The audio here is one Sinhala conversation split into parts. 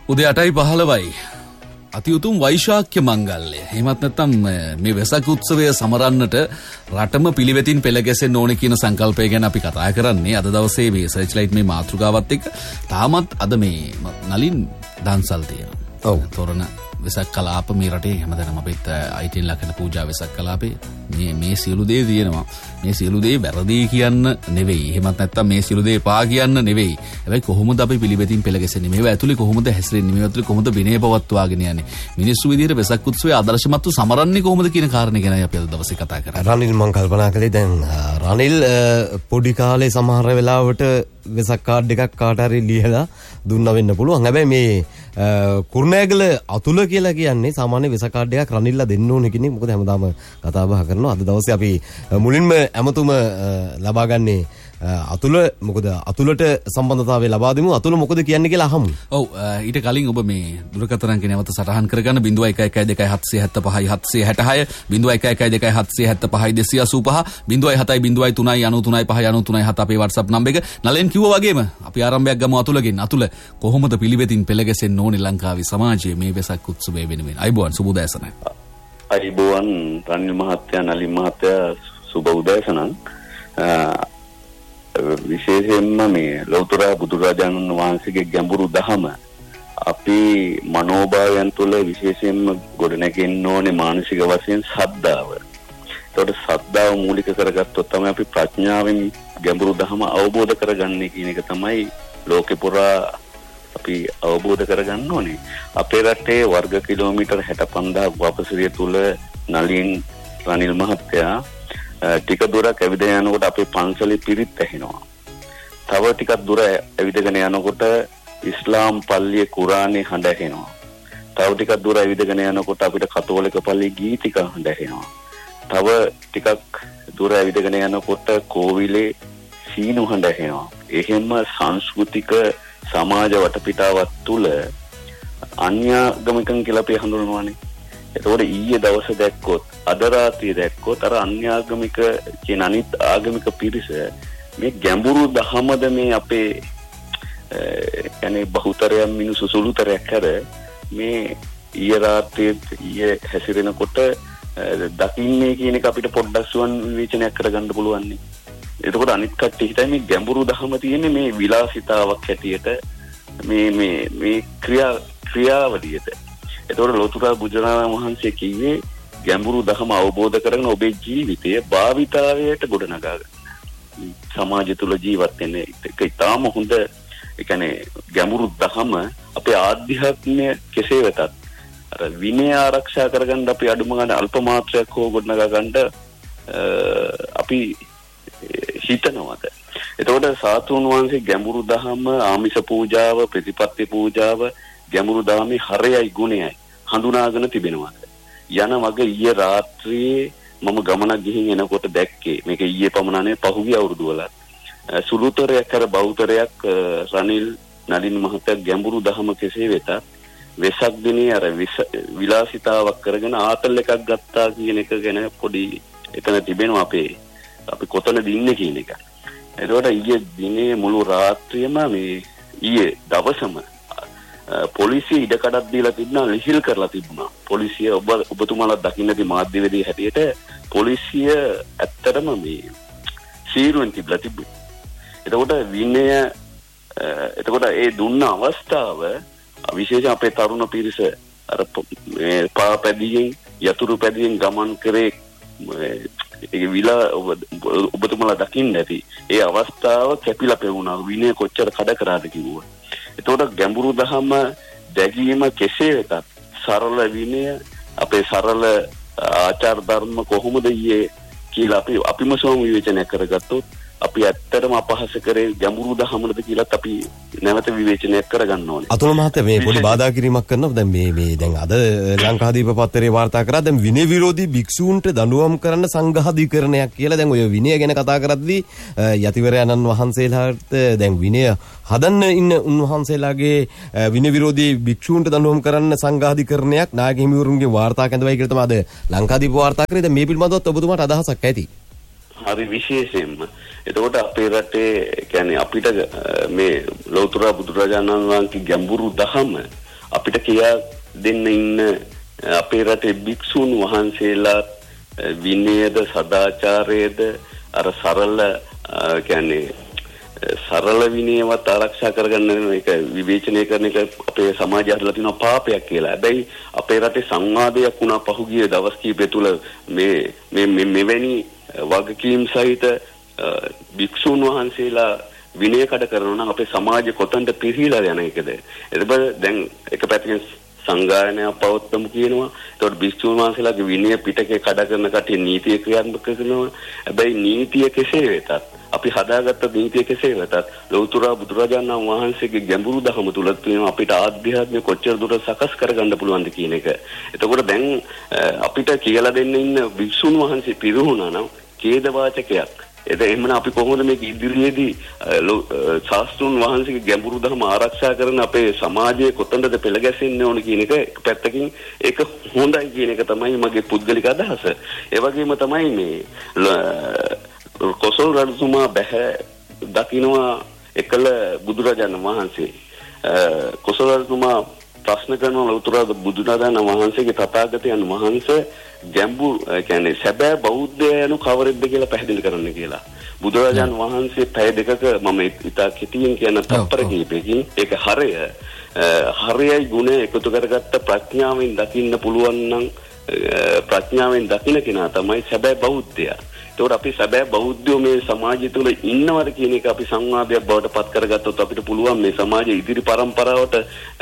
උදේ 8:15යි අති උතුම් වෛශාඛ්‍ය මංගල්‍ය. එහෙමත් නැත්නම් මේ වෙසක් උත්සවය සමරන්නට රටම පිළිවෙතින් පෙළ ගැසෙන්න ඕනේ කියන සංකල්පය ගැන අපි කතා කරන්නේ අද දවසේ මේ සර්ච් ලයිට් මේ මාතෘකාවත් එක්ක. තාමත් අද මේ නලින් දන්සල් තියෙනවා. ඔව්. තොරණ වෙසක් කලාප මේ රටේ හැමදාම අපිත් අයිතින් ලකන පූජා වෙසක් කලාපේ මේ සියලු දේ තියෙනවා. මේ සියලු දේ වැරදි කියන්න නෙවෙයි. එහෙමත් නැත්නම් මේ සියලු දේ පා කියන්න නෙවෙයි. හැබැයි කොහොමද අපි පිළිවෙතින් පෙළ ගැසෙන්නේ? මේවා ඇතුලේ කොහොමද හැසිරෙන්නේ? මේවා ඇතුලේ කොහොමද විනය පවත්වාගෙන යන්නේ? මිනිස්සු විදියට වෙසක් උත්සවය ආදර්ශමත්ව සමරන්නේ කොහොමද කියන කාරණේ ගැනයි අපි අද දවසේ කතා කරන්නේ. රනිල් මම කල්පනා කළේ දැන් රනිල් පොඩි කාලේ සමහර වෙලාවට වෙසක් කාඩ් එකක් කාට හරි ලියලා දුන්නා වෙන්න පුළුවන්. හැබැයි මේ කුරුණෑගල අතුල කියලා කියන්නේ සාමාන්‍ය වෙසක් කාඩ් එකක් රනිල්ලා දෙන්න ඕනේ කෙනෙක්. මොකද හැමදාම කතා බහ කරනවා. අද දවසේ අපි මුලින්ම ඇමතුම ලබා ගන්නේ අතුල. මොකද අතුලට සම්බන්ධතාවය ලබා දෙමු. අතුල මොකද කියන්නේ කියලා අහමු. ඔව් ඊට කලින් ඔබ මේ දුරකථන අංක නැවත සටහන් කරගන්න 0112 776 775 0703285 අපේ WhatsApp නම්බර එක. නලෙන් කිව්වා වගේම අපි ආරම්භයක් ගමු අතුලගෙන්. අතුල කොහොමද පිළිවෙතින් පෙළ ගැසෙන්න ඕනේ ලංකාවේ සමාජයේ මේ වෙසක් උත්සවය වෙනුවෙන්? අයිබෝන් සුබ උදෑසනයි. අයිබෝන් රනිල් මහත්තයා නලින් මහත්තයා සුබ උදෑසනක්. විශේෂයෙන්ම මේ ලෞතර බුදුරජාණන් වහන්සේගේ ගැඹුරු දහම අපි මනෝභාවයන් තුළ විශේෂයෙන්ම ගොඩනැගෙන්න ඕනේ මානසික වශයෙන් ශ්‍රද්ධාව. ඒකට ශ්‍රද්ධාව මූලික කරගත්තොත් තමයි අපි ප්‍රඥාවෙන් ගැඹුරු දහම අවබෝධ කරගන්නේ කියන එක තමයි ලෝකේ පුරා අපි අවබෝධ කරගන්න ඕනේ. අපේ රටේ වර්ග කිලෝමීටර් 65000 වපසිරිය තුල නලින් රනිල් මහත්තයා ටික දුරක් ඇවිද යනකොට අපේ පන්සලේ පිරිත් ඇහෙනවා. තව ටිකක් දුර ඇවිදගෙන යනකොට ඉස්ලාම් පල්ලියේ කුරානේ හඬ ඇහෙනවා. තව ටිකක් දුර ඇවිදගෙන යනකොට අපිට කතෝලික පල්ලියේ ගීතික හඬ ඇහෙනවා. තව ටිකක් දුර ඇවිදගෙන යනකොට කෝවිලේ සීනු හඬ ඇහෙනවා. එහෙම සංස්කෘතික සමාජ වටපිටාවක් තුල අන්‍යාගමිකන් කියලා අපි හඳුන්වනවානේ. එතකොට ඊයේ දවසේ දැක්කොත් අද රාත්‍රියේ දැක්කොත් අර අන්‍යාගමික කියන අනිත් ආගමික පිරිස මේ ගැඹුරු දහමද මේ අපේ يعني බහුතරයක් මිනිස්සු සුළුතරයක් කර මේ ඊයේ රාත්‍රියේ හැසිරෙනකොට දකින්නේ කියන එක අපිට පොඩ්ඩක් සුවන් විවේචනයක් කරගන්න පුළුවන් නේ. එතකොට අනිත් කට්ටිය හිතයි මේ ගැඹුරු දහම තියෙන්නේ මේ විලාසිතාවක් හැටියට මේ ක්‍රියාවලියට. එතකොට ලෝතුරා බුදුරජාණන් වහන්සේ කිව්වේ ගැඹුරු දහම අවබෝධ කරගෙන ඔබේ ජීවිතය භාවිතාවයට ගොඩනගා ගන්න. සමාජය තුල ජීවත් වෙන්න ඒක ඉතාම හොඳ. ඒ කියන්නේ ගැඹුරු දහම අපේ ආධ්‍යාත්මය කෙසේ වෙතත් අර විනය ආරක්ෂා කරගන්න අපි අඩුම ගන්න අල්ප මාත්‍රයක් හෝ ගොඩනගා ගන්න අපි හිතනවාද? එතකොට සාතුන් වහන්සේ ගැඹුරු දහම ආමිෂ පූජාව ප්‍රතිපත්ති පූජාව ගැඹුරු දහමේ හරයයි ගුණයයි හඳුනාගෙන තිබෙනවා. යන වග ඊයේ රාත්‍රියේ මම ගමනක් ගිහින් එනකොට දැක්කේ මේක ඊයේ පමණනේ පහුගිය අවුරුදු වල සුළුතරයක් කර බෞතරයක් රනිල් නලින් මහත්තයා ගැඹුරු දහම කෙසේ වෙතත් වෙසක් දිනේ අර විලාසිතාවක් කරගෙන ආතල් එකක් ගත්තා කියන එක ගැන පොඩි එතන තිබෙනවා අපි කොතනද ඉන්නේ කියන එක. ඒකට ඊයේ දිනේ මුළු රාත්‍රියම මේ ඊයේ දවසම පොලිසිය ඉඩකඩක් දීලා තිබුණා, ලිහිල් කරලා තිබුණා. පොලිසිය ඔබතුමාලා දකින්නදී මාධ්‍යවේදී හැටියට පොලිසිය ඇත්තටම මේ සීරුවෙන් තිබලා තිබුණා. එතකොට විනය එතකොට ඒ දුන්න අවස්ථාව විශේෂයෙන් අපේ තරුණ පිරිස අර පාපැදියෙන් යතුරු පැදියෙන් ගමන් කරේ ඒක විලා ඔබතුමාලා දකින්න ඇති. ඒ අවස්ථාව කැපිලා පෙවුණා. විනය කොච්චර කඩ කරාද කිව්වා. එතකොට ගැඹුරු දහම දැකීම කෙසේ වෙතත් සරල විනය අපේ සරල ආචාර ධර්ම කොහොමද ඊයේ කියලා අපිම සෝම විවේචනය කරගත්තොත් අපි ඇත්තටම අපහාස කරේ ගැඹුරු දහමනද කියලාත් අපි නැවත විවේචනයක් කරගන්න ඕනේ. අතුල මහත්තයා මේ පොඩි බාධා කිරීමක් කරනවා. දැන් මේ දැන් අද ලංකාදීප පත්තරේ වාර්තා කරා දැන් විනය විරෝධී භික්ෂූන්ට දඬුවම් කරන්න සංඝාධිකරණයක් කියලා. දැන් ඔය විනය ගැන කතා කරද්දී යතිවරයන්න් වහන්සේලාට දැන් විනය හදන්න ඉන්න උන්වහන්සේලාගේ විනය විරෝධී භික්ෂූන්ට දඬුවම් කරන්න සංඝාධිකරණයක් නායක හිමිවරුන්ගේ වාර්තා කැඳවයි කියලා තමයි අද ලංකාදීප වාර්තා කරේ. දැන් මේ පිළිබඳව ඔබතුමාට අදහසක් ඇති? හරි විශේෂයෙන්ම එතකොට අපේ රටේ කියන්නේ අපිට මේ ලෞතර බුදුරජාණන් වහන්සේගේ ගැඹුරු දහම අපිට කියා දෙන්න ඉන්න අපේ රටේ භික්ෂුන් වහන්සේලා විනයද සදාචාරයේද අර සරල කියන්නේ සරල විනයවත් ආරක්ෂා කරගන්න එක විවේචනය කරන එක අපේ සමාජය අදලා තියෙනවා පාපයක් කියලා. හැබැයි අපේ රටේ සංවාදයක් වුණා පහුගිය දවස් කිහිපය තුළ මෙවැනි වගකීම් සහිත භික්ෂුන් වහන්සේලා විනය කඩ කරනවා නම් අපේ සමාජය කොතනද පිරීලා යන එකද? එතකොට දැන් එක පැත්තකින් සංගායනය පවත්වමු කියනවා. ඒතකොට භික්ෂුන් වහන්සේලාගේ විනය පිටකේ කඩ කරන කටිය නීතිය ක්‍රියාත්මක කරනවා. හැබැයි නීතිය කෙසේ වෙතත් අපි හදාගත්ත නීතිය කෙසේ වෙතත් ලෞතර බුදුරජාණන් වහන්සේගේ ගැඹුරු දහම තුල තියෙන අපිට ආධ්‍යාත්මය කොච්චර දුරට සකස් කරගන්න පුළුවන්ද කියන එක. එතකොට දැන් අපිට කියලා දෙන්න ඉන්න භික්ෂුන් වහන්සේ පිරුණා නම් ඛේද වාචකයක්. එහෙමනම් අපි කොහොමද මේක ඉදිරියේදී ශාස්ත්‍රුන් වහන්සේගේ ගැඹුරු ධර්ම ආරක්ෂා කරන අපේ සමාජයේ කොතනද පෙළ ගැසෙන්න ඕන කියන එක පැත්තකින් ඒක හොඳයි කියන එක තමයි මගේ පුද්ගලික අදහස. ඒ වගේම තමයි මේ කොසල් රජතුමා බැහැ දකින්නවා එකල බුදුරජාණන් වහන්සේ. කොසල් රජතුමා ප්‍රශ්න කරන ලෞතර බුදුරජාණන් වහන්සේගේ තථාගතයන් වහන්සේ ගැඹුරු කියන්නේ සැබෑ බෞද්ධයනු කවරෙක්ද කියලා පැහැදිලි කරන්න කියලා. බුදුරජාණන් වහන්සේ පැය දෙකක මම ඉතා කෙටියෙන් කියන තත්පර කිහිපයකින් ඒක හරයයි ගුණ එකතු කරගත්ත ප්‍රඥාවෙන් දකින්න පුළුවන් නම් ප්‍රඥාවෙන් දකින්න කෙනා තමයි සැබෑ බෞද්ධයා. ඒතකොට අපි සැබෑ බෞද්ධයෝ මේ සමාජය තුළ ඉන්නවද කියන එක අපි සංවාදයක් බවට පත් කරගත්තොත් අපිට පුළුවන් මේ සමාජයේ ඉදිරි පරම්පරාවට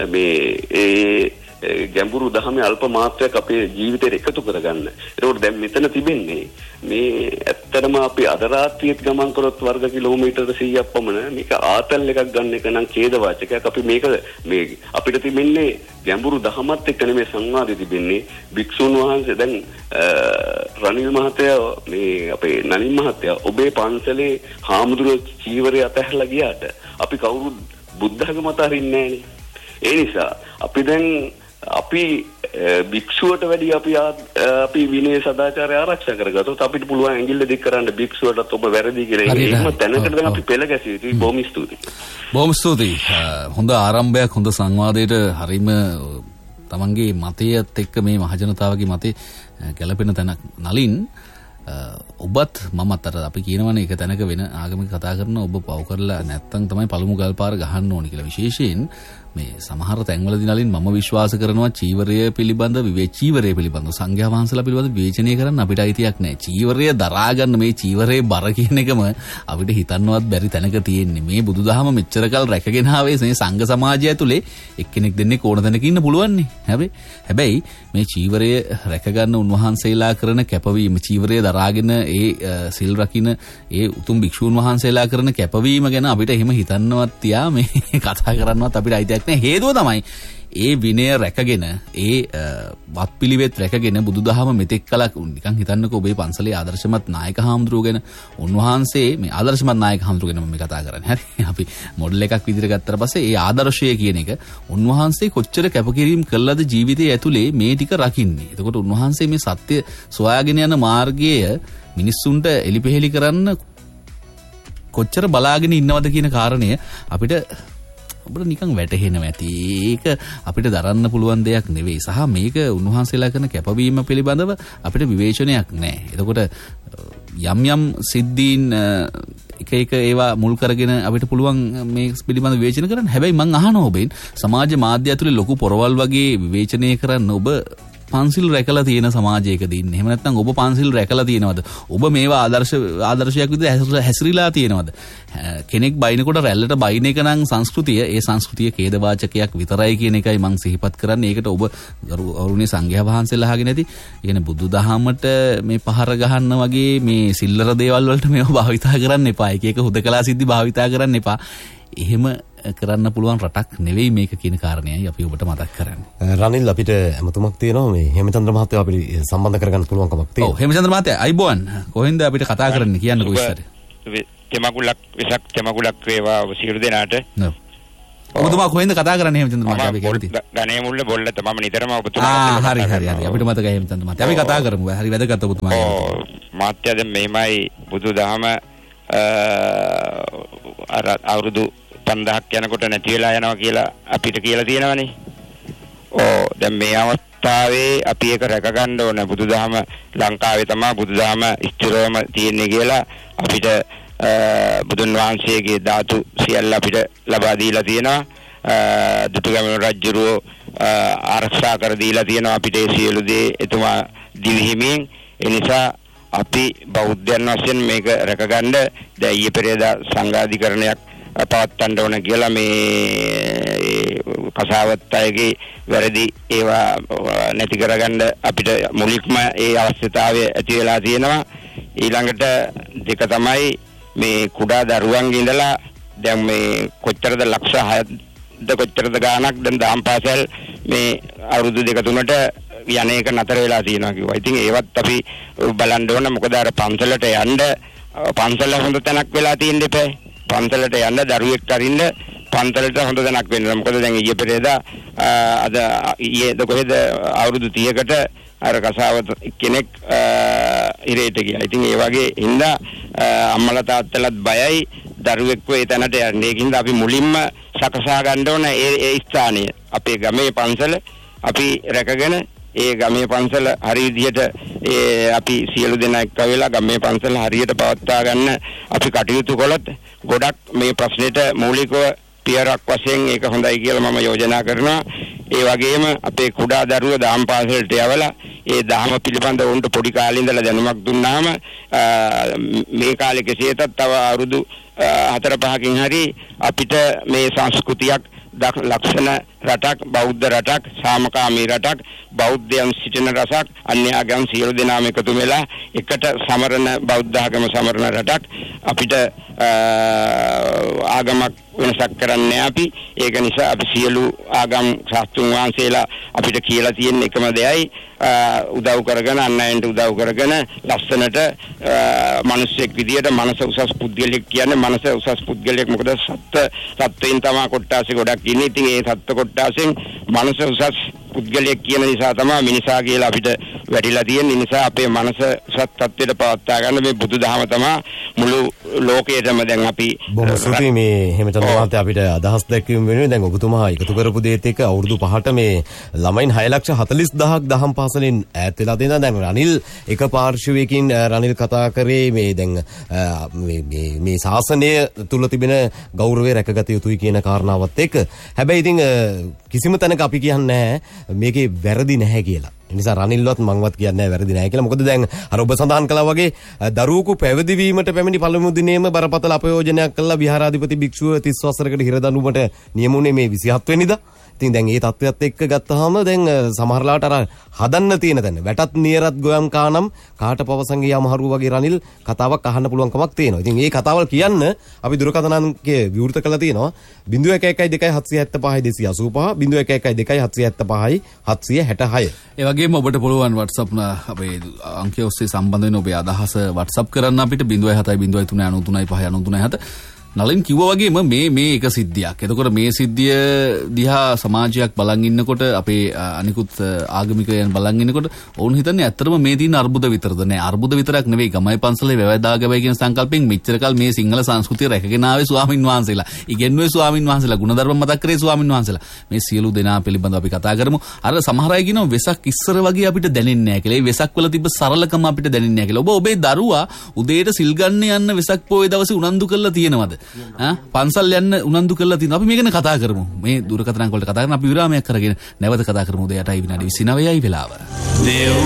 මේ ගැඹුරු දහමේ අල්ප මාත්‍රයක් අපේ ජීවිතේට එකතු කරගන්න. ඒකෝට දැන් මෙතන තිබෙන්නේ මේ ඇත්තටම අපි අද රාත්‍රියේත් ගමන් කරොත් වර්ග කිලෝමීටර 100ක් පමණ මේක ආතල් එකක් ගන්න එක නම් ඛේද වාචකයක්. අපි මේක මේ අපිට තිබෙන්නේ ගැඹුරු දහමත් එක්ක නෙමෙයි සංවාදෙ තිබෙන්නේ. භික්ෂුන් වහන්සේ දැන් රනිල් මහත්තයා මේ අපේ නලින් මහත්තයා ඔබේ පන්සලේ හාමුදුරුවෝ චීවරය අතහැරලා ගියාට අපි කවුරුත් බුද්ධ ධර්ම මත අරින්නේ නැහනේ. ඒ නිසා අපි දැන් අපි භික්ෂුවට වැඩි අපි විනය සදාචාරය ආරක්ෂා කරගත්තොත් අපිට පුළුවන් ඇඟිල්ල දික් කරන්න භික්ෂුවටත් ඔබ වැරදි කියලා. ඒකම තැනකට දැන් අපි පෙළ ගැසිය යුතුයි. බොහොම ස්තුතියි. බොහොම ස්තුතියි. හොඳ ආරම්භයක් හොඳ සංවාදයට හරීම තමන්ගේ මතයත් එක්ක මේ මහජනතාවගේ මතේ ගැලපෙන තැනක් නලින් ඔබත් මමත් අර අපි කියනවනේ එක තැනක වෙන ආගමික කතා කරන ඔබ පව් කරලා නැත්තම් තමයි පළමු ගල් පාර ගහන්න ඕනි කියලා. විශේෂයෙන් මේ සමහර තැන්වලදී නලින් මම විශ්වාස කරනවා චීවරය පිළිබඳ චීවරය පිළිබඳ සංඝයා වහන්සේලා පිළිබඳ විවේචනය කරන්න අපිට අයිතියක් නැහැ. චීවරය දරා ගන්න මේ චීවරයේ බර කියන එකම අපිට හිතන්නවත් බැරි තැනක තියෙන්නේ. මේ බුදුදහම මෙච්චර කල් රැකගෙන ආවේ මේ සංඝ සමාජය ඇතුලේ එක්කෙනෙක් දෙන්නේ ඕන තැනක ඉන්න පුළුවන් නේ. හැබැයි මේ චීවරය රැක ගන්න උන්වහන්සේලා කරන කැපවීම චීවරය දරාගෙන ඒ සිල් රකින්න ඒ උතුම් භික්ෂූන් වහන්සේලා කරන කැපවීම ගැන අපිට එහෙම හිතන්නවත් තියා මේ කතා කරන්නවත් අපිට අයිතියක් හේතුව තමයි ඒ විනය රැකගෙන ඒ වත්පිළිවෙත් රැකගෙන බුදුදහම මෙතෙක් කලක් නිකන් හිතන්නකෝ ඔබේ පන්සලේ ආදර්ශමත් නායක හාමුදුරුවෝ ගැන උන්වහන්සේ මේ ආදර්ශමත් නායක හාමුදුරුවෝ ගැන මම කතා කරන්නේ. හරි අපි මොඩල් එකක් විදිහට ගත්තට පස්සේ ඒ ආදර්ශය කියන එක උන්වහන්සේ කොච්චර කැපකිරීම කළාද ජීවිතයේ ඇතුලේ මේ ටික රකින්නේ. එතකොට උන්වහන්සේ මේ සත්‍ය සොයාගෙන යන මාර්ගය මිනිස්සුන්ට එලිපෙහෙලි කරන්න කොච්චර බලාගෙන ඉන්නවද කියන කාරණය අපිට ඔබට නිකන් වැටහෙනවා ඇති. ඒක අපිට දරන්න පුළුවන් දෙයක් නෙවෙයි. සහ මේක උන්වහන්සේලා කරන කැපවීම පිළිබඳව අපිට විවේචනයක් නැහැ. එතකොට යම් සිද්ධීන් එක ඒවා මුල් කරගෙන අපිට පුළුවන් මේ පිළිබඳව විවේචන කරන්න. හැබැයි මං අහනවා ඔබෙන් සමාජ මාධ්‍ය ඇතුලේ ලොකු පොරවල් වගේ විවේචනය කරන්න ඔබ පන්සිල් රැකලා තියෙන සමාජයකද ඉන්නේ? එහෙම නැත්නම් ඔබ පන්සිල් රැකලා තියෙනවද? ඔබ මේවා ආදර්ශයක් විදිහට හැසිරීලා තියෙනවද? කෙනෙක් බයිනකොට රැල්ලට බයින එක නම් සංස්කෘතිය, ඒ සංස්කෘතිය ඛේදවාචකයක් විතරයි කියන එකයි මම සිහිපත් කරන්නේ. ඒකට ඔබ ගෞරවනීය සංඝයා වහන්සේලා අහගෙන ඇති. ඒ කියන්නේ බුදුදහමට මේ පහර ගහන්න වගේ මේ සිල්ලර දේවල් වලට මේව භාවිතා කරන්න එපා. එක හුදකලා සිද්ධි භාවිතා කරන්න එපා. එහෙම කරන්න පුළුවන් රටක් නෙවෙයි මේක කියන කාරණේයි අපි ඔබට මතක් කරන්නේ. රනිල් අපිට ඇමතුමක් තියෙනවා මේ හේමචන්ද්‍ර මහත්තයා අපිට සම්බන්ධ කරගන්න පුළුවන්කමක් තියෙනවා. ඔව් හේමචන්ද්‍ර මහත්තයා අයිබෝන් කොහෙන්ද අපිට කතා කරන්න කියන්නකෝ ඉස්සර. තෙමකුලක් වේවා සියලු දෙනාට. ඔව්. ඔබතුමා කොහෙන්ද කතා කරන්නේ හේමචන්ද්‍ර මහත්තයා අපි කැමති. ගණේ මුල්ල බොල්ලත මම නිතරම ඔබතුමා. හරි අපිට මතකයි හේමචන්ද්‍ර මහත්තයා. අපි කතා කරමු. හරි වැදගත් ඔබතුමා. මාත්‍යා දැන් මෙහිමයි බුදුදහම අවුරුදු 5000ක් යනකොට නැති වෙලා යනවා කියලා අපිට කියලා තියෙනවනේ. දැන් මේ අවස්ථාවේ අපි ඒක රැක ගන්න ඕන. බුදුදහම ලංකාවේ තමයි බුදුදහම ස්ථිරවම තියෙන්නේ කියලා අපිට බුදුන් වහන්සේගේ ධාතු සියල්ල අපිට ලබා දීලා තියෙනවා. දුටුගැමුණු රජුරෝ ආරක්ෂා කර දීලා තියෙනවා අපිට ඒ සියලු දේ එතුමා දිවිහිමින්. ඒ නිසා අපි බෞද්ධයන් වශයෙන් මේක රැකගන්න දැන් ඊයේ පෙරේදා සංඝාධිකරණයක් පවත්වන්න ඕන කියලා මේ කසාවත් අයගේ වැරදි ඒවා නැති කරගන්න අපිට මුලින්ම ඒ අවශ්‍යතාවය ඇති වෙලා තියෙනවා. ඊළඟට දෙක තමයි මේ කුඩා දරුවන්ගේ ඉඳලා දැන් මේ කොච්චරද ලක්ෂ 6ද කොච්චරද ගාණක් දැන් දහම් පාසල් මේ අවුරුදු 2-3ට යන එක නතර වෙලා තියෙනවා කිව්වා. ඉතින් ඒවත් අපි බලන්න ඕන. මොකද අර පන්සලට යන්න පන්සල හොඳ තැනක් වෙලා තියෙන්න එපා. පන්සලට යන්න දරුවෙක් අරින්න පන්සලට හොඳ තැනක් වෙන්න. මොකද දැන් ඊයේ පෙරේදා අද ඊයේ කොහෙද අවුරුදු 30කට අර කසාවත කෙනෙක් ඉරේට ගියා. ඉතින් ඒ වගේ හින්දා අම්මලා තාත්තලාත් බයයි දරුවෙක්ව ඒ තැනට යන්න. ඒකින්ද අපි මුලින්ම සකසා ගන්න ඕන ඒ ස්ථානය. අපේ ගමේ පන්සල අපි රැකගෙන ඒ ගමේ පන්සල හරි විදියට අපි සියලු දෙනා එක්ක වෙලා ගමේ පන්සල හරියට පවත්වා ගන්න අපි කටයුතු කළොත් ගොඩක් මේ ප්‍රශ්නෙට මූලිකව පියවරක් වශයෙන් ඒක හොඳයි කියලා මම යෝජනා කරනවා. ඒ වගේම අපේ කුඩා දරුවෝ දහම් පාසලට යවලා ඒ දහම පිළිබඳව උන්ට පොඩි කාලේ ඉඳලා දැනුමක් දුන්නාම මේ කාලේ කෙසේතත් තව අවුරුදු 4-5කින් හරි අපිට මේ සංස්කෘතියක් ලක්ෂණ රටක්, බෞද්ධ රටක්, සාමකාමී රටක්, බෞද්ධයන් සිටින රටක්, අන්‍ය ආගම් සියලු දෙනාම එකතු වෙලා එකට සමරන බෞද්ධ ආගම සමරන රටක් අපිට ආගමක් වෙනසක් කරන්නේ අපි. ඒක නිසා අපි සියලු ආගම් ශාස්ත්‍රඥ වහන්සේලා අපිට කියලා තියෙන එකම දෙයයි උදව් කරගෙන අන්නයන්ට උදව් කරගෙන ලස්සනට මිනිස්සෙක් විදියට මනස උසස් පුද්ගලෙක් කියන්නේ මනස උසස් පුද්ගලෙක්. මොකද සත්වයින් තමයි කොට්ටාසේ ගොඩක් ඉන්නේ. ඉතින් ඒ සත්ත්ව කොට්ටාසෙන් මනස උසස් පුද්ගලයෙක් කියන නිසා තමයි මිනිසා කියලා අපිට වැටිලා තියෙන නිසා අපේ මනස සත් තත්ත්වයට පවත්වා ගන්න මේ බුදුදහම තමයි මුළු ලෝකයටම දැන් අපි බොහොම ස්තුතියි මේ හේමචන්ද්‍ර මහත්තයා අපිට අදහස් දැක්වීම වෙනුවෙන්. දැන් ඔබතුමා එකතු කරපු දේත් එක්ක අවුරුදු 5ට මේ ළමයින් 6,40,000ක් දහම් පාසලෙන් ඈත් වෙලා තියෙනවා. දැන් රනිල් එක පාර්ශවයකින් රනිල් කතා කරේ මේ දැන් මේ ශාසනය තුල තිබෙන ගෞරවය රැකගත යුතුයි කියන කාරණාවත් එක්ක. හැබැයි ඉතින් කිසිම තැනක අපි කියන්නේ මේකේ වැරදි නැහැ කියලා. ඒ නිසා රනිල්වත් මංවත් කියන්නේ වැරදි නැහැ කියලා. මොකද දැන් අර ඔබ සඳහන් කළා වගේ දරුවෙකු පැවිදි වීමට පැමිණි පළමු දිනේම බරපතල අපයෝජනයක් කළා විහාරාධිපති භික්ෂුව 30 වසරකට හිර දඬුවමට නියමුනේ මේ 27 වෙනිදා. ඉතින් දැන් ඒ තත්ත්වයක් එක්ක ගත්තාම දැන් සමහරලාට අර හදන්න තියෙන තැන වැටත් නියරත් ගොයම් කානම් කාට පවසංගේ යමහරු වගේ රනිල් කතාවක් අහන්න පුළුවන් කමක් තියෙනවා. ඉතින් මේ කතාවල් කියන්න අපි දුරකථන අංකය විවෘත කරලා තියෙනවා 0112/775 ඒ වගේම ඔබට පුළුවන් WhatsApp අපේ අංකය ඔස්සේ සම්බන්ධ වෙන ඔබේ අදහස WhatsApp කරන්න අපිට 0703935997 නලින් කිව්වා වගේම මේ එක සිද්ධියක්. එතකොට මේ සිද්ධිය දිහා සමාජයක් බලන් ඉන්නකොට අපේ අනිකුත් ආගමිකයන් බලන් ඉන්නකොට ඔවුන් හිතන්නේ ඇත්තටම මේ තියෙන අර්බුද විතරද නෑ. අර්බුද විතරක් නෙවෙයි ගමයි පන්සලේ වැවැදාගවයි කියන සංකල්පයෙන් මෙච්චර කල් මේ සිංහල සංස්කෘතිය රැකගෙන ආවේ ස්වාමින් වහන්සේලා. ඉගෙනුවේ ස්වාමින් වහන්සේලා. ගුණධර්ම මතක් කරේ ස්වාමින් වහන්සේලා. මේ සියලු දෙනා පිළිබඳව අපි කතා කරමු. අර සමහර අය කියනවා වෙසක් ඉස්සර වගේ අපිට දැනෙන්නේ නෑ කියලා. ඒ වෙසක් වල තිබ්බ සරලකම අපිට දැනෙන්නේ නෑ කියලා. ඔබේ දරුවා උදේට සිල් ගන්න යන්න වෙසක් පොයේ දවසේ උනන්දු කරලා තියෙනවද? පන්සල් යන්න උනන්දු කරලා තියෙනවා. අපි මේක ගැන කතා කරමු. මේ දුරකථන අංක වලට කතා කරන අපි විරාමයක් කරගෙන නැවත කතා කරමු. 8:29 වෙලාව.